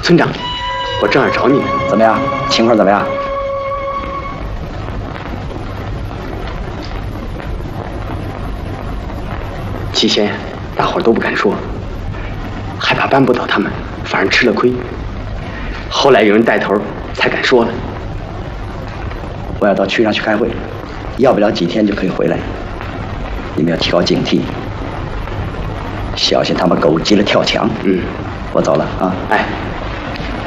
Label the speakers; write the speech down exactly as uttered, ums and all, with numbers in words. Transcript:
Speaker 1: 村长，我正好找你们。
Speaker 2: 怎么样？情况怎么样？
Speaker 1: 起先，大伙儿都不敢说，害怕扳不倒他们，反而吃了亏。后来有人带头，才敢说了。
Speaker 2: 我要到区上去开会，要不了几天就可以回来。你们要提高警惕，小心他们狗急了跳墙。
Speaker 1: 嗯，
Speaker 2: 我走了啊。
Speaker 1: 哎。